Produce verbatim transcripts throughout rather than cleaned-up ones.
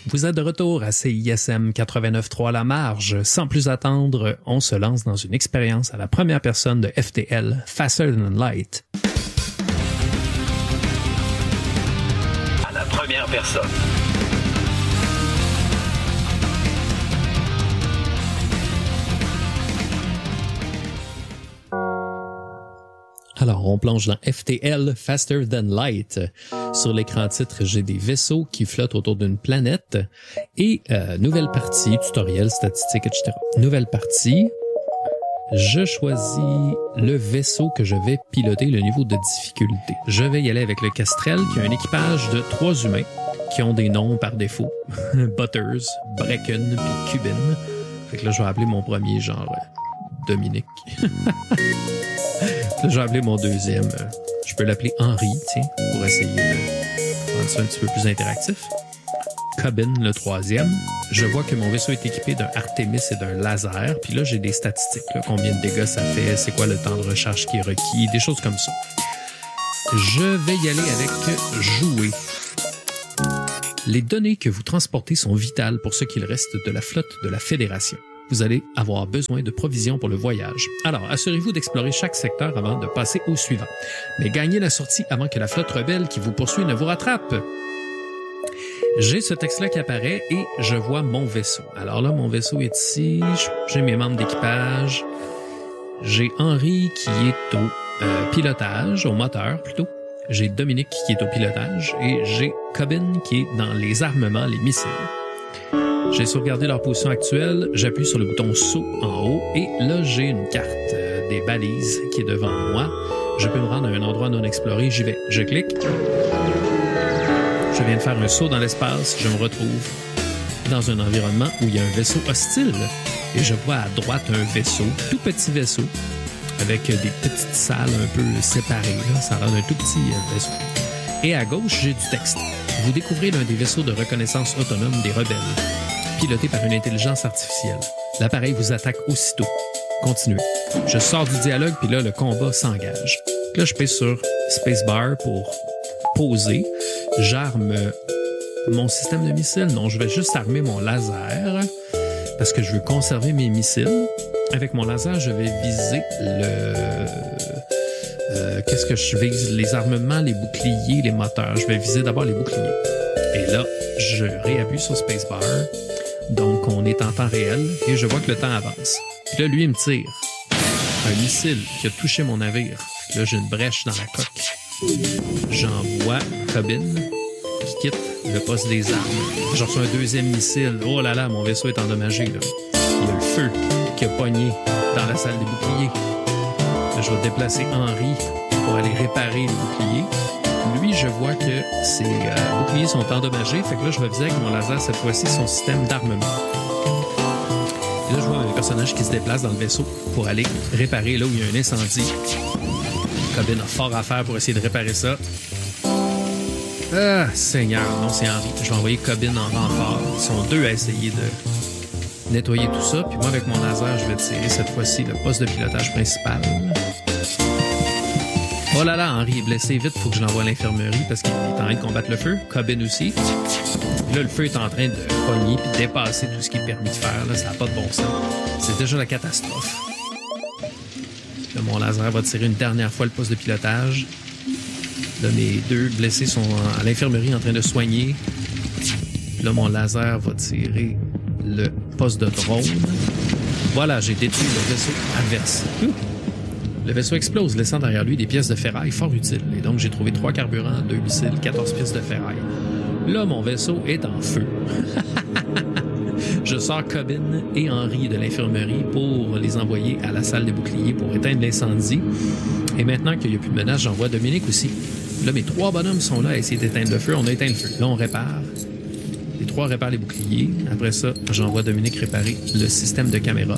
Vous êtes de retour à C I S M quatre-vingt-neuf point trois La Marge. Sans plus attendre, on se lance dans une expérience à la première personne de F T L, Faster Than Light. À la première personne. Alors, on plonge dans F T L, Faster Than Light. Sur l'écran titre, j'ai des vaisseaux qui flottent autour d'une planète. Et euh, nouvelle partie, tutoriel, statistiques, et cetera. Nouvelle partie, je choisis le vaisseau que je vais piloter, le niveau de difficulté. Je vais y aller avec le Kestrel, qui a un équipage de trois humains, qui ont des noms par défaut. Butters, Brecken, puis Cubin. Fait que là, je vais appeler mon premier, genre, Dominique. Là, je vais appeler mon deuxième. Euh, je peux l'appeler Henri, tiens, pour essayer de rendre ça un petit peu plus interactif. Cubin, le troisième. Je vois que mon vaisseau est équipé d'un Artemis et d'un laser. Puis là, j'ai des statistiques. Là, combien de dégâts ça fait, c'est quoi le temps de recharge qui est requis, des choses comme ça. Je vais y aller avec jouer. Les données que vous transportez sont vitales pour ce qu'il reste de la flotte de la Fédération. Vous allez avoir besoin de provisions pour le voyage. Alors, assurez-vous d'explorer chaque secteur avant de passer au suivant. Mais gagnez la sortie avant que la flotte rebelle qui vous poursuit ne vous rattrape. J'ai ce texte-là qui apparaît et je vois mon vaisseau. Alors là, mon vaisseau est ici. J'ai mes membres d'équipage. J'ai Henri qui est au euh, pilotage, au moteur plutôt. J'ai Dominique qui est au pilotage et j'ai Cubin qui est dans les armements, les missiles. J'ai sauvegardé leur position actuelle, j'appuie sur le bouton saut en haut et là j'ai une carte euh, des balises qui est devant moi. Je peux me rendre à un endroit non exploré, j'y vais. Je clique. Je viens de faire un saut dans l'espace, je me retrouve dans un environnement où il y a un vaisseau hostile et je vois à droite un vaisseau, tout petit vaisseau, avec des petites salles un peu séparées. Là. Ça a l'air d'un tout petit euh, vaisseau. Et à gauche, j'ai du texte. Vous découvrez l'un des vaisseaux de reconnaissance autonome des rebelles, piloté par une intelligence artificielle. L'appareil vous attaque aussitôt. Continuez. Je sors du dialogue, puis là, le combat s'engage. Là, je pèse sur Spacebar pour poser. J'arme mon système de missiles. Non, je vais juste armer mon laser parce que je veux conserver mes missiles. Avec mon laser, je vais viser le... Euh, qu'est-ce que je vise? Les armements, les boucliers, les moteurs. Je vais viser d'abord les boucliers. Et là, je réappuie sur Spacebar. Donc, on est en temps réel et je vois que le temps avance. Puis là, lui, il me tire un missile qui a touché mon navire. Là, j'ai une brèche dans la coque. J'envoie Cubin qui quitte le poste des armes. Je reçois un deuxième missile. Oh là là, mon vaisseau est endommagé. Là. Il y a le feu qui a pogné dans la salle des boucliers. Là, je vais déplacer Henri pour aller réparer les boucliers. Lui, je vois que ses euh, boucliers sont endommagés. Fait que là, je vais viser avec mon laser, cette fois-ci, son système d'armement. Et là, je vois un personnage qui se déplace dans le vaisseau pour aller réparer là où il y a un incendie. Cubin a fort à faire pour essayer de réparer ça. Ah, Seigneur, non, c'est Henri. Je vais envoyer Cubin en renfort. Ils sont deux à essayer de nettoyer tout ça. Puis moi, avec mon laser, je vais tirer cette fois-ci le poste de pilotage principal. Oh là là, Henri est blessé. Vite, faut que je l'envoie à l'infirmerie parce qu'il est en train de combattre le feu. Cubin aussi. Puis là, le feu est en train de pogner puis de dépasser tout ce qui est permis de faire. Là, ça n'a pas de bon sens. C'est déjà la catastrophe. Là, mon laser va tirer une dernière fois le poste de pilotage. Là, mes deux blessés sont à l'infirmerie en train de soigner. Là, mon laser va tirer le poste de drone. Voilà, j'ai détruit le vaisseau adverse. Ouh. Le vaisseau explose, laissant derrière lui des pièces de ferraille fort utiles. Et donc, j'ai trouvé trois carburants, deux missiles, quatorze pièces de ferraille. Là, mon vaisseau est en feu. Je sors Cubin et Henri de l'infirmerie pour les envoyer à la salle des boucliers pour éteindre l'incendie. Et maintenant qu'il n'y a plus de menace, j'envoie Dominique aussi. Là, mes trois bonhommes sont là à essayer d'éteindre le feu. On a éteint le feu. Là, on répare. Les trois réparent les boucliers. Après ça, j'envoie Dominique réparer le système de caméra.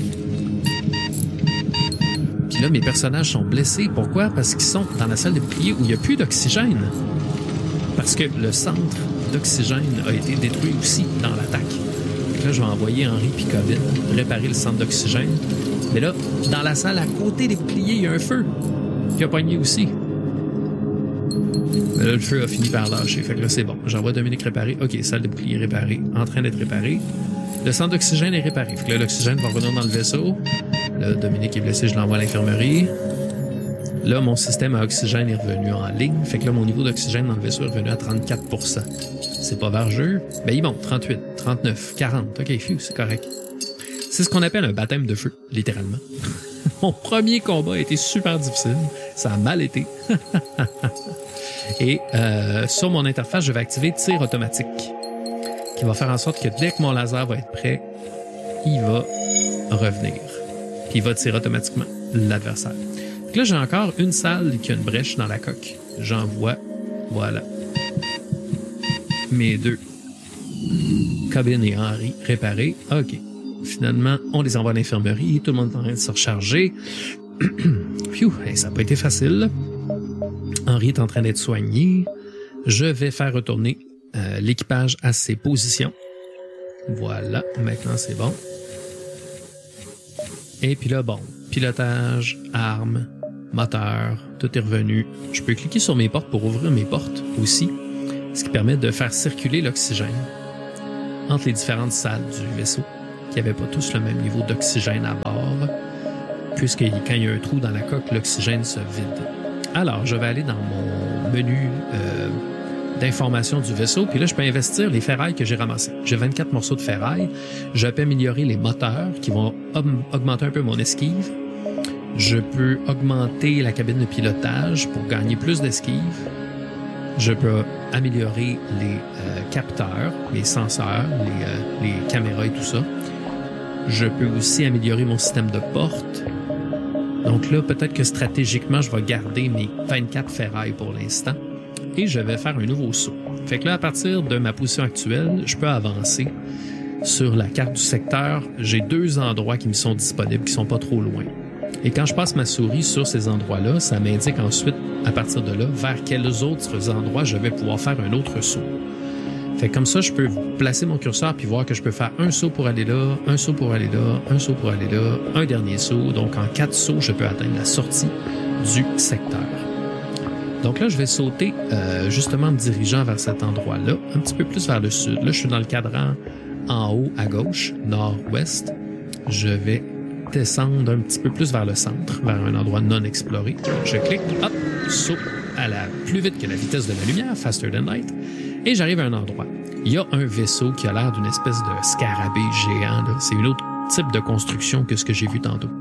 Puis là, mes personnages sont blessés. Pourquoi? Parce qu'ils sont dans la salle des boucliers où il n'y a plus d'oxygène. Parce que le centre d'oxygène a été détruit aussi dans l'attaque. Là, je vais envoyer Henri et Cubin réparer le centre d'oxygène. Mais là, dans la salle à côté des boucliers, il y a un feu qui a pogné aussi. Mais là, le feu a fini par lâcher. Fait que là, c'est bon. J'envoie Dominique réparer. OK, salle de bouclier réparée. En train d'être réparée. Le centre d'oxygène est réparé. Fait que là, l'oxygène va revenir dans le vaisseau. Là, Dominique est blessé, je l'envoie à l'infirmerie. Là, mon système à oxygène est revenu en ligne. Fait que là, mon niveau d'oxygène dans le vaisseau est revenu à trente-quatre pour cent. C'est pas vergeux. Ben, il monte. trente-huit, trente-neuf, quarante. OK, phew, c'est correct. C'est ce qu'on appelle un baptême de feu, littéralement. Mon premier combat a été super difficile. Ça a mal été. Et euh, sur mon interface, je vais activer tir automatique, qui va faire en sorte que dès que mon laser va être prêt, il va revenir. Puis il va tirer automatiquement l'adversaire. Donc là, j'ai encore une salle qui a une brèche dans la coque. J'envoie, voilà, mes deux Cobbin et Henry réparés. OK. Finalement, on les envoie à l'infirmerie. Tout le monde est en train de se recharger. Phew, hey, ça n'a pas été facile. Henry est en train d'être soigné. Je vais faire retourner euh, l'équipage à ses positions. Voilà, maintenant c'est bon. Et puis là, bon, pilotage, armes, moteur, tout est revenu. Je peux cliquer sur mes portes pour ouvrir mes portes aussi, ce qui permet de faire circuler l'oxygène entre les différentes salles du vaisseau, qui n'avaient pas tous le même niveau d'oxygène à bord, puisque quand il y a un trou dans la coque, l'oxygène se vide. Alors, je vais aller dans mon menu euh, d'information du vaisseau, puis là, je peux investir les ferrailles que j'ai ramassées. J'ai vingt-quatre morceaux de ferraille. Je peux améliorer les moteurs qui vont augmenter un peu mon esquive. Je peux augmenter la cabine de pilotage pour gagner plus d'esquive. Je peux améliorer les euh, capteurs, les senseurs, les, euh, les caméras et tout ça. Je peux aussi améliorer mon système de porte. Donc là, peut-être que stratégiquement, je vais garder mes vingt-quatre ferrailles pour l'instant et je vais faire un nouveau saut. Fait que là, à partir de ma position actuelle, je peux avancer sur la carte du secteur. J'ai deux endroits qui me sont disponibles, qui sont pas trop loin. Et quand je passe ma souris sur ces endroits-là, ça m'indique ensuite, à partir de là, vers quels autres endroits je vais pouvoir faire un autre saut. Fait que comme ça, je peux placer mon curseur puis voir que je peux faire un saut pour aller là, un saut pour aller là, un saut pour aller là, un dernier saut. Donc, en quatre sauts, je peux atteindre la sortie du secteur. Donc là, je vais sauter euh, justement en me dirigeant vers cet endroit-là, un petit peu plus vers le sud. Là, je suis dans le cadran en haut à gauche, nord-ouest. Je vais descendre un petit peu plus vers le centre, vers un endroit non exploré. Je clique, hop, saut à la plus vite que la vitesse de la lumière, faster than light, et j'arrive à un endroit. Il y a un vaisseau qui a l'air d'une espèce de scarabée géant. Là. C'est un autre type de construction que ce que j'ai vu tantôt.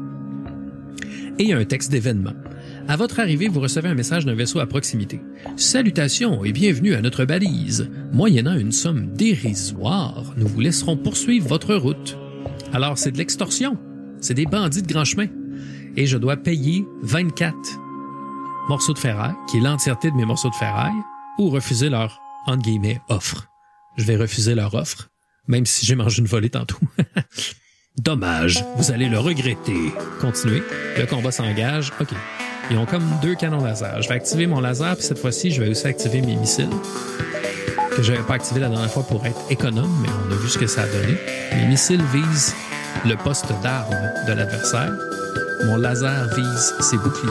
Et il y a un texte d'événement. À votre arrivée, vous recevez un message d'un vaisseau à proximité. Salutations et bienvenue à notre balise. Moyennant une somme dérisoire, nous vous laisserons poursuivre votre route. Alors, c'est de l'extorsion. C'est des bandits de grand chemin. Et je dois payer vingt-quatre morceaux de ferraille, qui est l'entièreté de mes morceaux de ferraille, ou refuser leur, entre guillemets, offre. Je vais refuser leur offre, même si j'ai mangé une volée tantôt. Dommage, vous allez le regretter. Continuez. Le combat s'engage. OK. Ils ont comme deux canons laser. Je vais activer mon laser, puis cette fois-ci, je vais aussi activer mes missiles, que je n'avais pas activé la dernière fois pour être économe, mais on a vu ce que ça a donné. Mes missiles visent le poste d'arme de l'adversaire. Mon laser vise ses boucliers.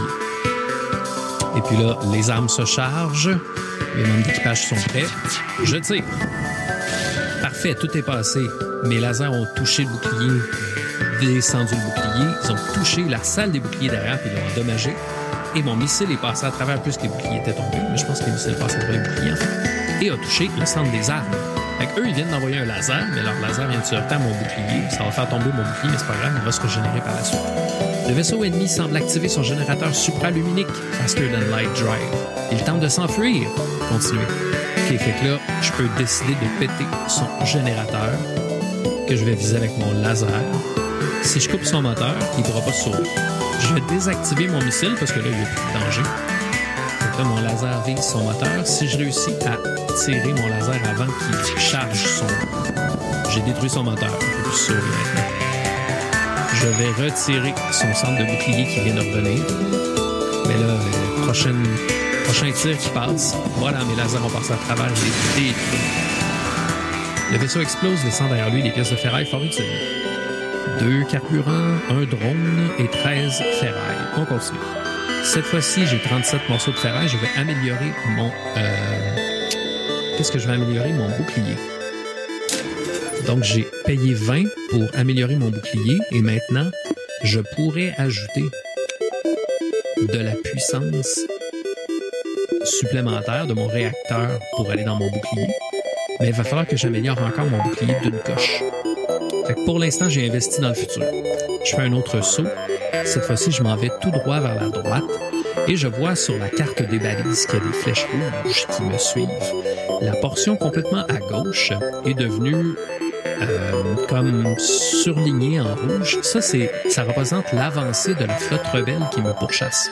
Et puis là, les armes se chargent. Les membres d'équipage sont prêts. Je tire. Parfait, tout est passé. Mes lasers ont touché le bouclier, descendu le bouclier. Ils ont touché la salle des boucliers derrière, puis ils l'ont endommagé. Et mon missile est passé à travers plus que les boucliers étaient tombés. Mais je pense que les missiles passent à travers les boucliers, en fait. Et a touché le centre des armes. Fait qu'eux, ils viennent d'envoyer un laser, mais leur laser vient de se heurter à mon bouclier. Ça va faire tomber mon bouclier, mais c'est pas grave, il va se régénérer par la suite. Le vaisseau ennemi semble activer son générateur supraluminique, Faster Than Light Drive. Il tente de s'enfuir. Continuez. OK, fait que là, je peux décider de péter son générateur, que je vais viser avec mon laser. Si je coupe son moteur, il ne pourra pas sauver. Je vais désactiver mon missile, parce que là, il n'y a plus de danger. Donc là, mon laser vise son moteur. Si je réussis à tirer mon laser avant qu'il charge son... J'ai détruit son moteur. Je ne peux plus sauver maintenant. Je vais retirer son centre de bouclier qui vient de revenir. Mais là, le prochain, prochain tir qui passe, voilà, mes lasers ont passé à travers, je les détruis. Le vaisseau explose, laissant derrière lui des pièces de ferraille fort utiles. Deux carburants, un drone et treize ferrailles. On continue. Cette fois-ci, j'ai trente-sept morceaux de ferraille. Je vais améliorer mon... Euh, qu'est-ce que je vais améliorer? Mon bouclier. Donc, j'ai payé vingt pour améliorer mon bouclier et maintenant, je pourrais ajouter de la puissance supplémentaire de mon réacteur pour aller dans mon bouclier. Mais il va falloir que j'améliore encore mon bouclier d'une coche. Fait que pour l'instant, j'ai investi dans le futur. Je fais un autre saut. Cette fois-ci, je m'en vais tout droit vers la droite et je vois sur la carte des balises qu'il y a des flèches rouges qui me suivent. La portion complètement à gauche est devenue euh, comme surlignée en rouge. Ça, c'est, ça représente l'avancée de la flotte rebelle qui me pourchasse.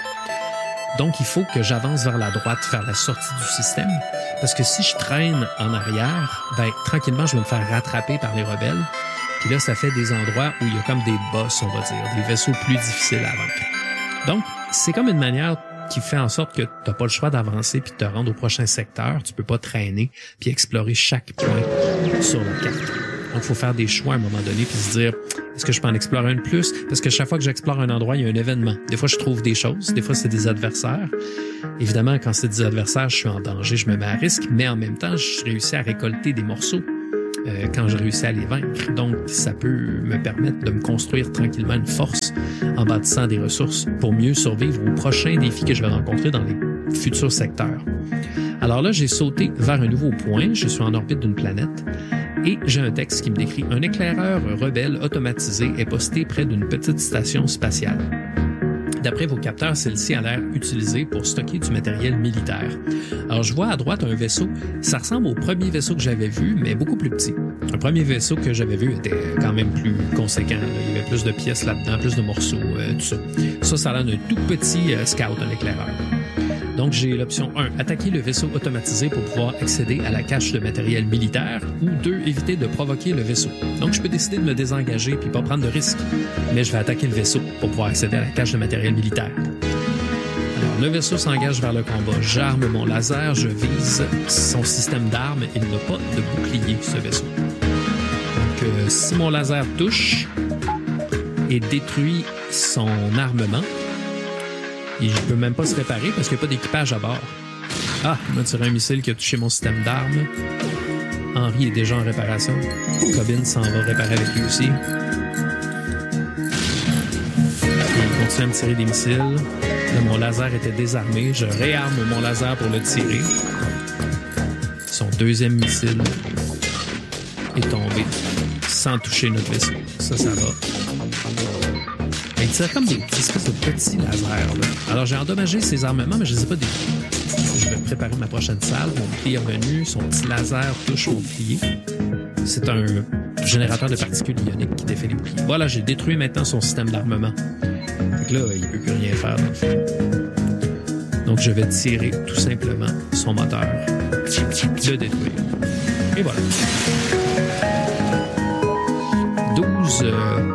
Donc, il faut que j'avance vers la droite, vers la sortie du système. Parce que si je traîne en arrière, ben, tranquillement, je vais me faire rattraper par les rebelles. Puis là, ça fait des endroits où il y a comme des boss, on va dire, des vaisseaux plus difficiles à vaincre. Donc, c'est comme une manière qui fait en sorte que t'as pas le choix d'avancer puis de te rendre au prochain secteur. Tu peux pas traîner puis explorer chaque point sur la carte. Donc, il faut faire des choix à un moment donné puis se dire, est-ce que je peux en explorer un de plus? Parce que chaque fois que j'explore un endroit, il y a un événement. Des fois, je trouve des choses. Des fois, c'est des adversaires. Évidemment, quand c'est des adversaires, je suis en danger, je me mets à risque. Mais en même temps, je réussis à récolter des morceaux euh, quand je réussis à les vaincre. Donc, ça peut me permettre de me construire tranquillement une force en bâtissant des ressources pour mieux survivre aux prochains défis que je vais rencontrer dans les futurs secteurs. Alors là, j'ai sauté vers un nouveau point. Je suis en orbite d'une planète. Et j'ai un texte qui me décrit « Un éclaireur rebelle automatisé est posté près d'une petite station spatiale. D'après vos capteurs, celle-ci a l'air utilisée pour stocker du matériel militaire. » Alors, je vois à droite un vaisseau. Ça ressemble au premier vaisseau que j'avais vu, mais beaucoup plus petit. Un premier vaisseau que j'avais vu était quand même plus conséquent. Il y avait plus de pièces là-dedans, plus de morceaux, euh, tout ça. Ça, ça a l'air d'un tout petit euh, scout, un éclaireur. Donc, j'ai l'option un, attaquer le vaisseau automatisé pour pouvoir accéder à la cache de matériel militaire, ou deux, éviter de provoquer le vaisseau. Donc, je peux décider de me désengager puis pas prendre de risques, mais je vais attaquer le vaisseau pour pouvoir accéder à la cache de matériel militaire. Alors, le vaisseau s'engage vers le combat. J'arme mon laser, je vise son système d'armes. Il n'a pas de bouclier, ce vaisseau. Donc, euh, si mon laser touche et détruit son armement, il ne peut même pas se réparer parce qu'il n'y a pas d'équipage à bord. Ah, il m'a tiré un missile qui a touché mon système d'armes. Henry est déjà en réparation. Cobbin s'en va réparer avec lui aussi. Et il continue à me tirer des missiles. Là, mon laser était désarmé. Je réarme mon laser pour le tirer. Son deuxième missile est tombé sans toucher notre vaisseau. Ça, ça va. Il tire comme des petits, espèces de petits lasers. Là. Alors, j'ai endommagé ses armements, mais je ne les ai pas détruits. Je vais préparer ma prochaine salle. Mon bouclier est revenu. Son petit laser touche mon bouclier. C'est un générateur de particules ioniques qui défait les boucliers. Voilà, j'ai détruit maintenant son système d'armement. Donc là, il ne peut plus rien faire, dans le fond. Donc, je vais tirer tout simplement son moteur. Le détruire. Et voilà. douze... Euh,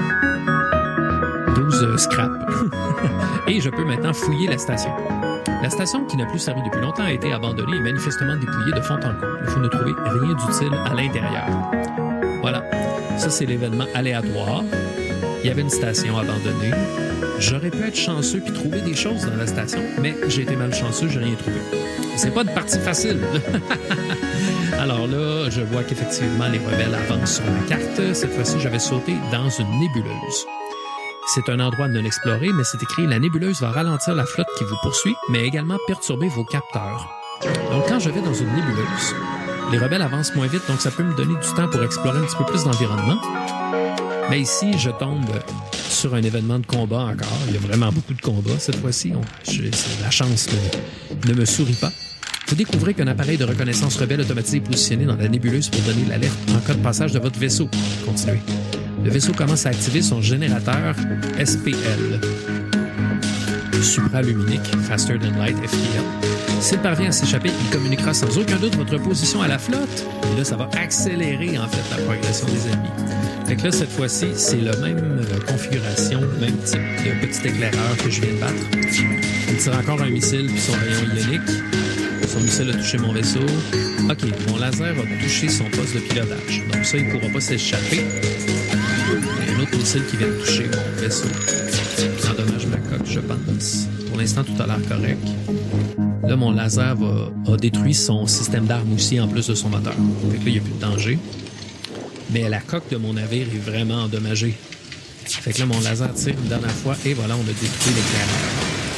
douze scrap. Et je peux maintenant fouiller la station. La station, qui n'a plus servi depuis longtemps, a été abandonnée et manifestement dépouillée de fond en comble. Il faut ne trouver rien d'utile à l'intérieur. Voilà. Ça, c'est l'événement aléatoire. Il y avait une station abandonnée. J'aurais pu être chanceux puis trouver des choses dans la station, mais j'ai été malchanceux, j'ai rien trouvé. C'est pas une partie facile. Alors là, je vois qu'effectivement, les rebelles avancent sur la carte. Cette fois-ci, je vais sauter dans une nébuleuse. C'est un endroit non exploré, mais c'est écrit « La nébuleuse va ralentir la flotte qui vous poursuit, mais également perturber vos capteurs. » Donc, quand je vais dans une nébuleuse, les rebelles avancent moins vite, donc ça peut me donner du temps pour explorer un petit peu plus d'environnement. Mais ici, je tombe sur un événement de combat encore. Il y a vraiment beaucoup de combats cette fois-ci. On, je, la chance ne, ne me sourit pas. Vous découvrez qu'un appareil de reconnaissance rebelle automatisé est positionné dans la nébuleuse pour donner l'alerte en cas de passage de votre vaisseau. Continuez. Le vaisseau commence à activer son générateur S P L. Supraluminique, Faster Than Light F T L. S'il parvient à s'échapper, il communiquera sans aucun doute votre position à la flotte. Et là, ça va accélérer, en fait, la progression des ennemis. Fait que là, cette fois-ci, c'est la même euh, configuration, même type de petit éclaireur que je viens de battre. Il tire encore un missile puis son rayon ionique. Son missile a touché mon vaisseau. OK, mon laser a touché son poste de pilotage. Donc ça, il ne pourra pas s'échapper. Il y a un autre missile qui vient de toucher mon vaisseau. Ça endommage ma coque, je pense. pour l'instant, tout a l'air correct. Là, mon laser va, a détruit son système d'armes aussi, en plus de son moteur. Fait que là, il n'y a plus de danger. Mais la coque de mon navire est vraiment endommagée. Fait que là, mon laser tire une dernière fois et voilà, on a détruit l'éclaireur.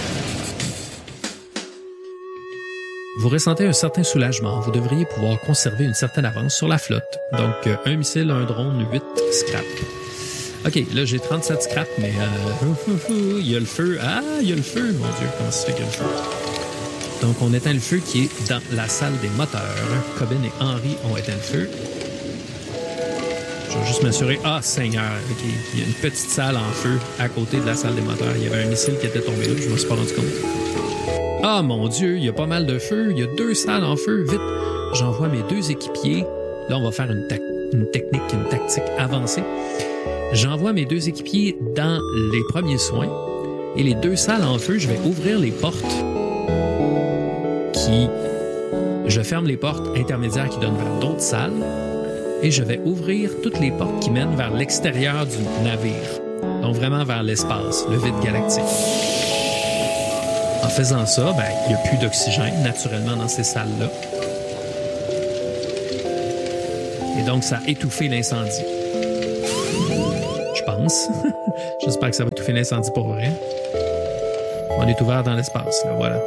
Vous ressentez un certain soulagement. Vous devriez pouvoir conserver une certaine avance sur la flotte. Donc, un missile, un drone, huit scraps. OK, là, j'ai trente-sept scraps, mais euh, il y a le feu. Ah, il y a le feu! Mon Dieu, comment ça fait qu'il y a le feu? Donc, on éteint le feu qui est dans la salle des moteurs. Cobbin et Henry ont éteint le feu. Je vais juste m'assurer. Ah, Seigneur! OK, il y a une petite salle en feu à côté de la salle des moteurs. Il y avait un missile qui était tombé là, je ne me suis pas rendu compte. Ah, mon Dieu, il y a pas mal de feu. Il y a deux salles en feu. Vite, j'envoie mes deux équipiers. Là, on va faire une, ta- une technique, une tactique avancée. J'envoie mes deux équipiers dans les premiers soins. Et les deux salles en feu, je vais ouvrir les portes qui... Je ferme les portes intermédiaires qui donnent vers d'autres salles. Et je vais ouvrir toutes les portes qui mènent vers l'extérieur du navire. Donc, vraiment vers l'espace, le vide galactique. En faisant ça, ben, il n'y a plus d'oxygène naturellement dans ces salles-là. Et donc, ça a étouffé l'incendie. Je pense. J'espère que ça va étouffer l'incendie pour vrai. On est ouvert dans l'espace, là, voilà.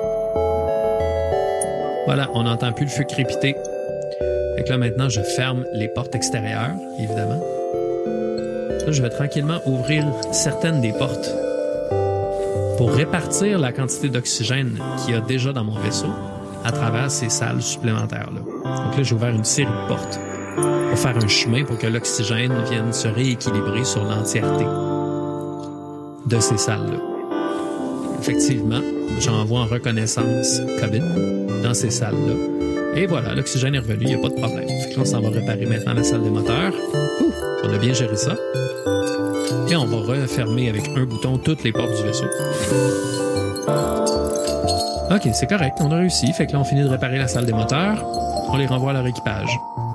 Voilà, on n'entend plus le feu crépiter. Fait que là, maintenant, je ferme les portes extérieures, évidemment. Là, je vais tranquillement ouvrir certaines des portes pour répartir la quantité d'oxygène qu'il y a déjà dans mon vaisseau à travers ces salles supplémentaires-là. Donc là, j'ai ouvert une série de portes pour faire un chemin pour que l'oxygène vienne se rééquilibrer sur l'entièreté de ces salles-là. Effectivement, j'envoie en reconnaissance Cobbin dans ces salles-là. Et voilà, l'oxygène est revenu, il n'y a pas de problème. Fait que là, on s'en va réparer maintenant la salle des moteurs. Ouh, on a bien géré ça. Et on va refermer avec un bouton toutes les portes du vaisseau. OK, c'est correct, on a réussi. Fait que là, on finit de réparer la salle des moteurs. On les renvoie à leur équipage.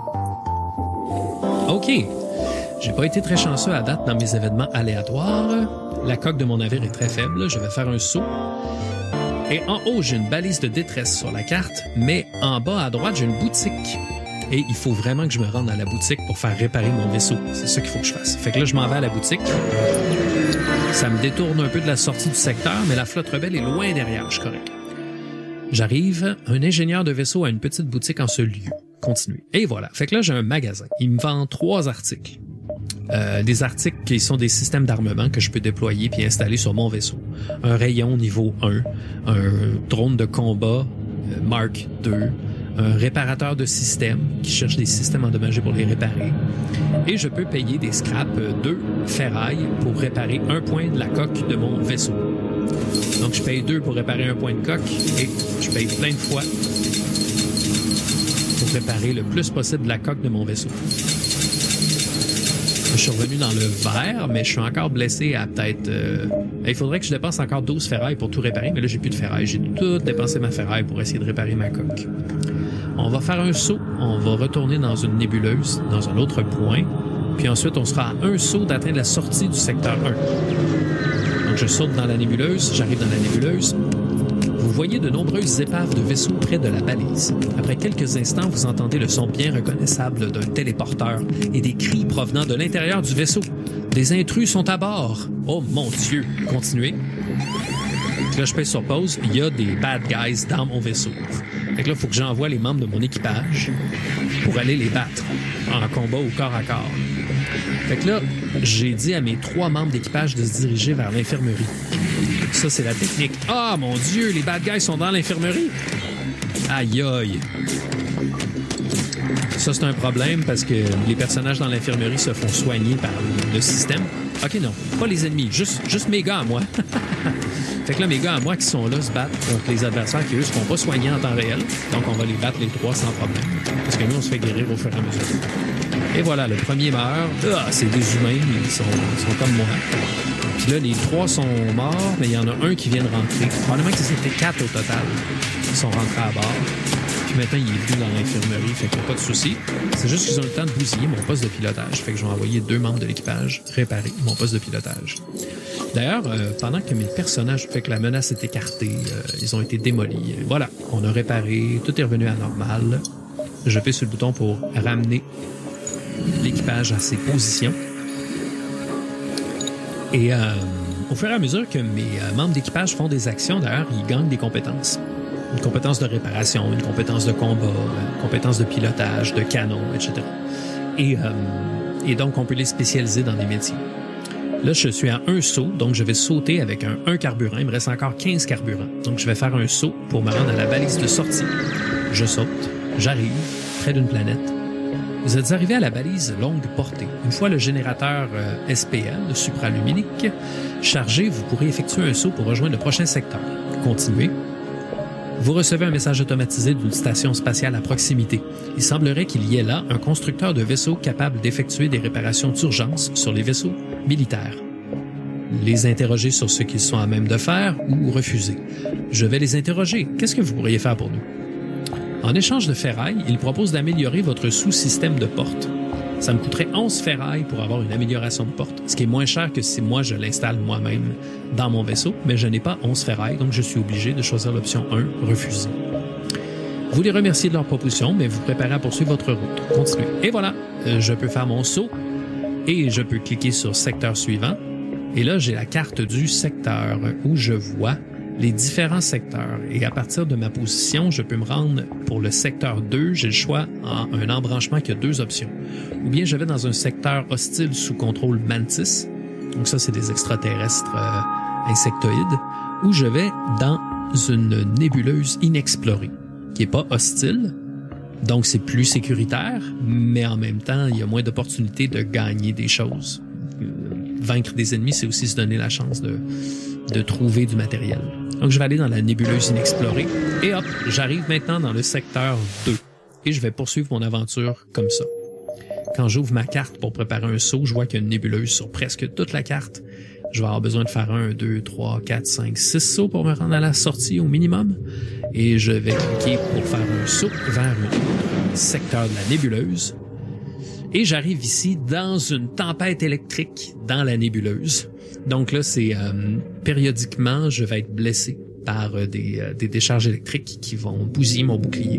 OK. J'ai pas été très chanceux à date dans mes événements aléatoires. La coque de mon navire est très faible. Je vais faire un saut. Et en haut, j'ai une balise de détresse sur la carte, mais en bas à droite, j'ai une boutique. Et il faut vraiment que je me rende à la boutique pour faire réparer mon vaisseau. C'est ça qu'il faut que je fasse. Fait que là, je m'en vais à la boutique. Ça me détourne un peu de la sortie du secteur, mais la flotte rebelle est loin derrière, je suis correct. J'arrive, un ingénieur de vaisseau a une petite boutique en ce lieu. Continuez. Et voilà. Fait que là, j'ai un magasin. Il me vend trois articles. Euh, des articles qui sont des systèmes d'armement que je peux déployer puis installer sur mon vaisseau. Un rayon niveau un, un drone de combat euh, Mark deux, un réparateur de systèmes qui cherche des systèmes endommagés pour les réparer. Et je peux payer des scraps euh, deux ferrailles pour réparer un point de la coque de mon vaisseau. Donc je paye deux pour réparer un point de coque et je paye plein de fois pour réparer le plus possible de la coque de mon vaisseau. Je suis revenu dans le vert, mais je suis encore blessé à peut-être... Euh... Il faudrait que je dépense encore douze ferrailles pour tout réparer, mais là, j'ai plus de ferraille. J'ai tout dépensé ma ferraille pour essayer de réparer ma coque. On va faire un saut. On va retourner dans une nébuleuse, dans un autre point. Puis ensuite, on sera à un saut d'atteindre la sortie du secteur un. Donc, je saute dans la nébuleuse. J'arrive dans la nébuleuse. Vous voyez de nombreuses épaves de vaisseaux près de la balise. Après quelques instants, vous entendez le son bien reconnaissable d'un téléporteur et des cris provenant de l'intérieur du vaisseau. Des intrus sont à bord. Oh mon Dieu! Continuez. Là, je pèse sur pause. Il y a des bad guys dans mon vaisseau. Fait que là, il faut que j'envoie les membres de mon équipage pour aller les battre en combat au corps à corps. Fait que là, j'ai dit à mes trois membres d'équipage de se diriger vers l'infirmerie. Ça, c'est la technique. Ah, mon Dieu, les bad guys sont dans l'infirmerie. Aïe, aïe. Ça, c'est un problème parce que les personnages dans l'infirmerie se font soigner par le système. OK, non, pas les ennemis, juste, juste mes gars à moi. Fait que là, mes gars à moi qui sont là se battent contre les adversaires qui, eux, se font pas soigner en temps réel. Donc, on va les battre les trois sans problème. Parce que nous, on se fait guérir au fur et à mesure. Et voilà, le premier meurt. Ah, c'est des humains, ils sont, ils sont comme moi. Puis là, les trois sont morts, mais il y en a un qui vient de rentrer. Probablement que c'était quatre au total qui sont rentrés à bord. Puis maintenant, il est venu dans l'infirmerie, fait qu'il n'y a pas de souci. C'est juste qu'ils ont le temps de bousiller mon poste de pilotage. Fait que je vais envoyer deux membres de l'équipage réparer mon poste de pilotage. D'ailleurs, euh, pendant que mes personnages, fait que la menace est écartée, euh, ils ont été démolis. Voilà, on a réparé, tout est revenu à normal. Je vais sur le bouton pour ramener l'équipage à ses positions. Et euh, au fur et à mesure que mes euh, membres d'équipage font des actions, d'ailleurs, ils gagnent des compétences. Une compétence de réparation, une compétence de combat, une compétence de pilotage, de canon, et cetera. Et, euh, et donc, on peut les spécialiser dans des métiers. Là, je suis à un saut, donc je vais sauter avec un, un carburant. Il me reste encore quinze carburants. Donc, je vais faire un saut pour me rendre à la balise de sortie. Je saute, j'arrive près d'une planète. Vous êtes arrivé à la balise longue portée. Une fois le générateur euh, S P L, le supraluminique, chargé, vous pourrez effectuer un saut pour rejoindre le prochain secteur. Continuez. Vous recevez un message automatisé d'une station spatiale à proximité. Il semblerait qu'il y ait là un constructeur de vaisseaux capable d'effectuer des réparations d'urgence sur les vaisseaux militaires. Les interroger sur ce qu'ils sont à même de faire ou refuser. Je vais les interroger. Qu'est-ce que vous pourriez faire pour nous? En échange de ferraille, il propose d'améliorer votre sous-système de porte. Ça me coûterait onze ferrailles pour avoir une amélioration de porte, ce qui est moins cher que si moi je l'installe moi-même dans mon vaisseau, mais je n'ai pas onze ferrailles, donc je suis obligé de choisir l'option un, refuser. Vous les remerciez de leur proposition, mais vous préparez à poursuivre votre route. Continuez. Et voilà, je peux faire mon saut et je peux cliquer sur secteur suivant. Et là, j'ai la carte du secteur où je vois les différents secteurs. Et à partir de ma position, je peux me rendre pour le secteur deux. J'ai le choix en un embranchement qui a deux options. Ou bien je vais dans un secteur hostile sous contrôle Mantis. Donc ça, c'est des extraterrestres euh, insectoïdes. Ou je vais dans une nébuleuse inexplorée, qui est pas hostile. Donc c'est plus sécuritaire, mais en même temps, il y a moins d'opportunités de gagner des choses. Vaincre des ennemis, c'est aussi se donner la chance de, de trouver du matériel. Donc, je vais aller dans la nébuleuse inexplorée. Et hop, j'arrive maintenant dans le secteur deux. Et je vais poursuivre mon aventure comme ça. Quand j'ouvre ma carte pour préparer un saut, je vois qu'il y a une nébuleuse sur presque toute la carte. Je vais avoir besoin de faire un, deux, trois, quatre, cinq, six sauts pour me rendre à la sortie au minimum. Et je vais cliquer pour faire un saut vers le secteur de la nébuleuse. Et j'arrive ici dans une tempête électrique dans la nébuleuse. Donc là, c'est euh, périodiquement, je vais être blessé par euh, des, euh, des décharges électriques qui vont bousiller mon bouclier.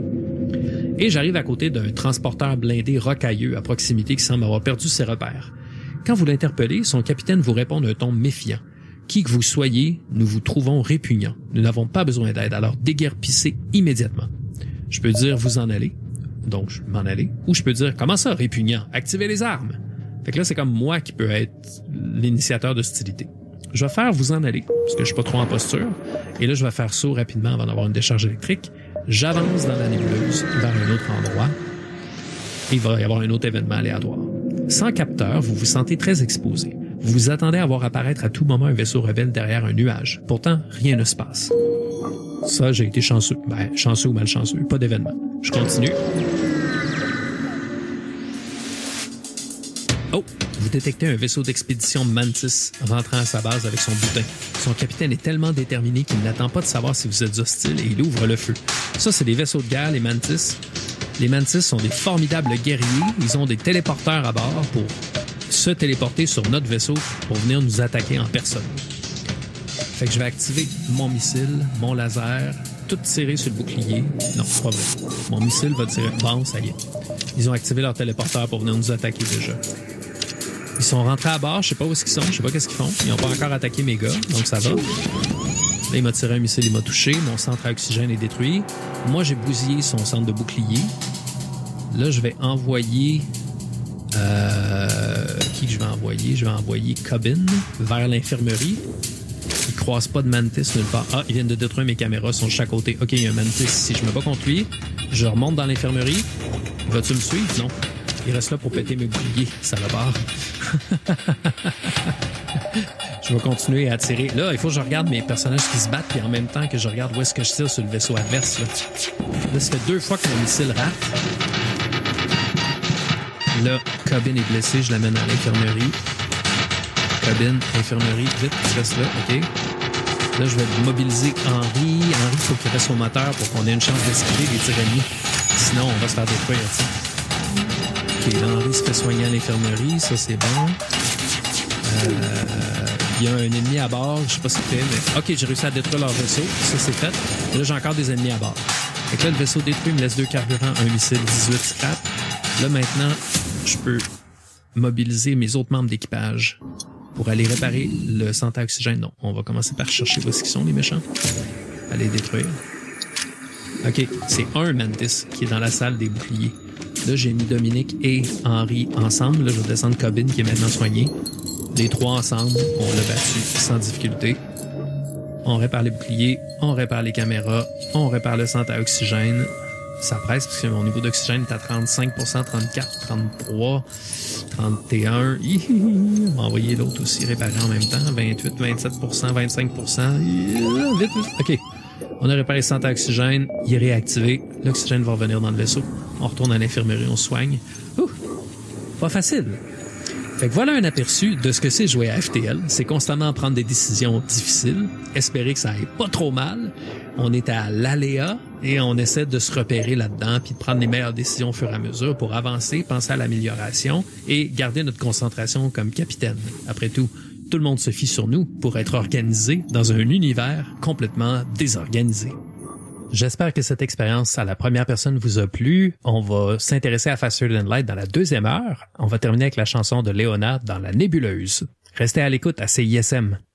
Et j'arrive à côté d'un transporteur blindé rocailleux à proximité qui semble avoir perdu ses repères. Quand vous l'interpellez, son capitaine vous répond d'un ton méfiant. Qui que vous soyez, nous vous trouvons répugnant. Nous n'avons pas besoin d'aide, alors déguerpissez immédiatement. Je peux dire vous en allez. Donc, je m'en aller. Ou je peux dire, comment ça, répugnant? Activez les armes. Fait que là, c'est comme moi qui peux être l'initiateur d'hostilité. Je vais faire vous en aller, parce que je suis pas trop en posture. Et là, je vais faire saut rapidement avant d'avoir une décharge électrique. J'avance dans la nébuleuse vers un autre endroit. Et il va y avoir un autre événement aléatoire. Sans capteur, vous vous sentez très exposé. Vous vous attendez à voir apparaître à tout moment un vaisseau rebelle derrière un nuage. Pourtant, rien ne se passe. Ça, j'ai été chanceux. Ben, chanceux ou malchanceux, pas d'événement. Je continue. Oh, vous détectez un vaisseau d'expédition Mantis rentrant à sa base avec son butin. Son capitaine est tellement déterminé qu'il n'attend pas de savoir si vous êtes hostile et il ouvre le feu. Ça, c'est des vaisseaux de guerre, les Mantis. Les Mantis sont des formidables guerriers. Ils ont des téléporteurs à bord pour se téléporter sur notre vaisseau pour venir nous attaquer en personne. Fait que je vais activer mon missile, mon laser, tout tiré sur le bouclier. Non, c'est pas vrai. Mon missile va tirer... Bon, ça y est. Ils ont activé leur téléporteur pour venir nous attaquer déjà. Ils sont rentrés à bord, je sais pas où est-ce qu'ils sont, je sais pas qu'est-ce qu'ils font. Ils n'ont pas encore attaqué mes gars, donc ça va. Là, il m'a tiré un missile, il m'a touché. Mon centre à oxygène est détruit. Moi, j'ai bousillé son centre de bouclier. Là, je vais envoyer... Euh... Qui que je vais envoyer? Je vais envoyer Cobbin vers l'infirmerie. Ils croisent pas de Mantis nulle part. Ah, ils viennent de détruire mes caméras, ils sont de chaque côté. OK, il y a un Mantis ici. Je me bats contre lui. Je remonte dans l'infirmerie. Vas-tu me suivre? Non. Il reste là pour péter mes boucliers, salopard. Je vais continuer à tirer. Là, il faut que je regarde mes personnages qui se battent, puis en même temps que je regarde où est-ce que je tire sur le vaisseau adverse. Là, là ça fait deux fois que mon missile rate. Là, Cobbin est blessé, je l'amène à l'infirmerie. Cobbin, infirmerie, vite, tu restes là, OK. Là, je vais mobiliser Henry. Henry, il faut qu'il reste au moteur pour qu'on ait une chance d'esquiver les tyrannies. Sinon, on va se faire détruire, tu sais. OK, là, Henry se fait soigner à l'infirmerie, ça, c'est bon. Euh, il y a un ennemi à bord, je sais pas ce qu'il fait, mais OK, j'ai réussi à détruire leur vaisseau, ça c'est fait. Et là, j'ai encore des ennemis à bord. Fait que là, le vaisseau détruit, il me laisse deux carburants, un missile, dix-huit scrap. Là, maintenant, je peux mobiliser mes autres membres d'équipage pour aller réparer le centre à oxygène. Non, on va commencer par chercher où est-ce qu'ils sont, les méchants. Aller détruire. OK, c'est un Mantis qui est dans la salle des boucliers. Là, j'ai mis Dominique et Henry ensemble. Là, je vais descendre Cobbin qui est maintenant soigné. Les trois ensemble, on l'a battu sans difficulté. On répare les boucliers, on répare les caméras, on répare le centre à oxygène. Ça presse parce que mon niveau d'oxygène est à trente-cinq pour cent, trente-quatre, trente-trois, trente et un. On va envoyer l'autre aussi réparer en même temps. vingt-huit, vingt-sept pour cent, vingt-cinq pour cent. Vite, vite. OK. On a réparé le centre à oxygène. Il est réactivé. L'oxygène va revenir dans le vaisseau. On retourne à l'infirmerie, on se soigne. Ouh! Pas facile. Fait que voilà un aperçu de ce que c'est jouer à F T L. C'est constamment prendre des décisions difficiles, espérer que ça aille pas trop mal. On est à l'aléa et on essaie de se repérer là-dedans puis de prendre les meilleures décisions au fur et à mesure pour avancer, penser à l'amélioration et garder notre concentration comme capitaine. Après tout, tout le monde se fie sur nous pour être organisé dans un univers complètement désorganisé. J'espère que cette expérience à la première personne vous a plu. On va s'intéresser à Faster Than Light dans la deuxième heure. On va terminer avec la chanson de Léonard dans La Nébuleuse. Restez à l'écoute à C I S M.